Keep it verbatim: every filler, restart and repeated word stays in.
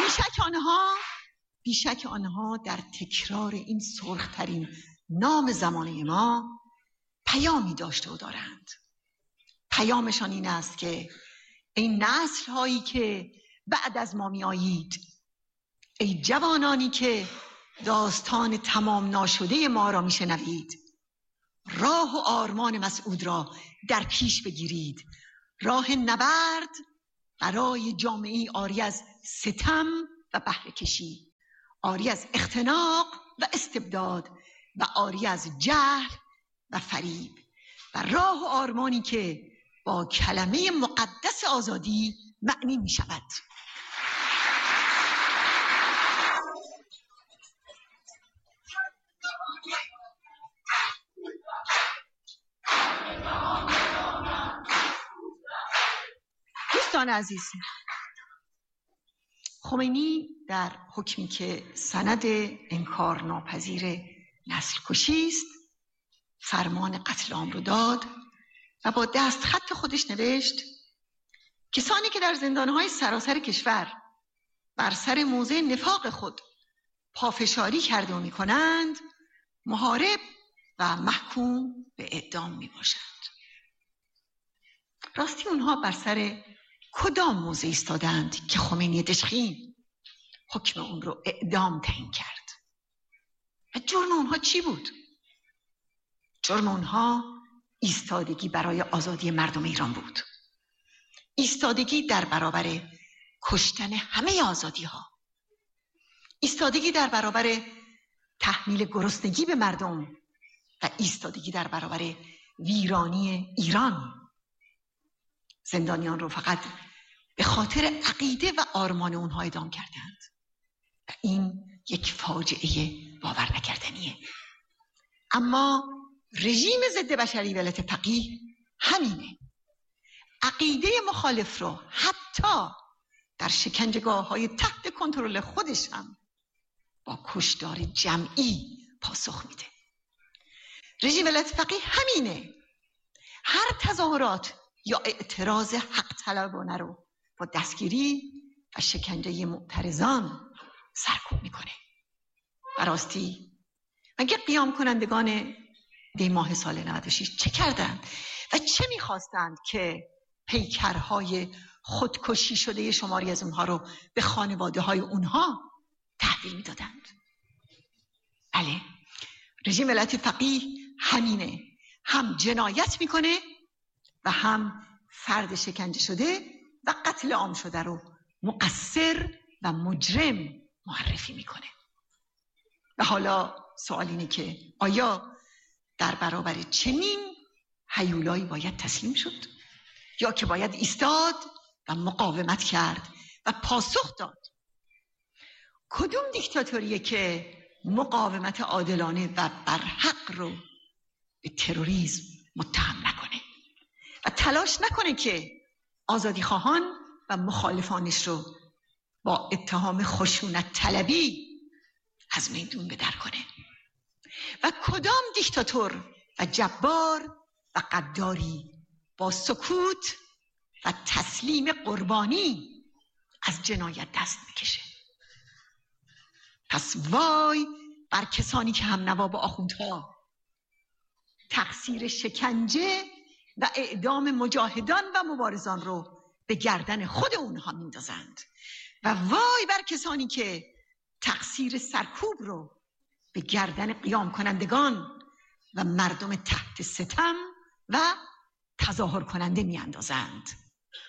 بیشک آنها بیشک آنها در تکرار این سرخترین نام زمانه ما پیامی داشته و دارند. پیامشان این است که این نسل هایی که بعد از ما می آیید، ای جوانانی که داستان تمام ناشده ما را می شنوید، راه و آرمان مسعود را در پیش بگیرید. راه نبرد برای جامعه عاری از ستم و بهره کشی، عاری از اختناق و استبداد و عاری از جهل و فریب، و راه و آرمانی که با کلمه مقدس آزادی معنی می شود. دوستان عزیز، خمینی در حکمی که سند انکار ناپذیر نسل کشی است فرمان قتل عام رو داد و با دست خط خودش نوشت کسانی که در زندانهای سراسر کشور بر سر موضع نفاق خود پافشاری کرده و می کنند محارب و محکوم به اعدام می باشند. راستی اونها بر سر کدام موضع ایستادند که خمینی دشخیم حکم اون رو اعدام تعیین کرد؟ و جرم اونها چی بود؟ جرم اونها ایستادگی برای آزادی مردم ایران بود، ایستادگی در برابر کشتن همه آزادی ها، ایستادگی در برابر تحمیل گرسنگی به مردم و ایستادگی در برابر ویرانی ایران. زندانیان رو فقط به خاطر عقیده و آرمان اونها اعدام کردند و این یک فاجعه باور نکردنیه. اما رژیم ضد بشری ولایت فقیه همینه، عقیده مخالف رو حتی در شکنجهگاه های تحت کنترل خودش هم با کشتار جمعی پاسخ میده. رژیم ولایت فقیه همینه، هر تظاهرات یا اعتراض حق طلبانه رو با دستگیری و شکنجه معترضان سرکوب میکنه. و راستی مگه قیام کنندگان دی ماه سال نود و شش چه کردند و چه میخواستند که پیکرهای خودکشی شده شماری از اونها رو به خانواده های اونها تحویل میدادند؟ بله، رژیم ولایت فقیه همینه، هم جنایت میکنه و هم فرد شکنجه شده و قتل عام شده رو مقصر و مجرم معرفی میکنه. و حالا سوال اینه که آیا در برابر چنین هیولایی باید تسلیم شد یا که باید ایستاد و مقاومت کرد و پاسخ داد؟ کدوم دیکتاتوریه که مقاومت عادلانه و برحق رو به تروریسم متهم نکنه و تلاش نکنه که آزادی خواهان و مخالفانش رو با اتهام خشونت طلبی از میدون به در کنه؟ و کدام دیکتاتور و جبار و قداری با سکوت و تسلیم قربانی از جنایت دست میکشه؟ پس وای بر کسانی که هم نوا با آخوندها تقصیر شکنجه و اعدام مجاهدان و مبارزان رو به گردن خود اونها میندازند، و وای بر کسانی که تقصیر سرکوب رو به گردن قیام کنندگان و مردم تحت ستم و تظاهر کننده میاندازند.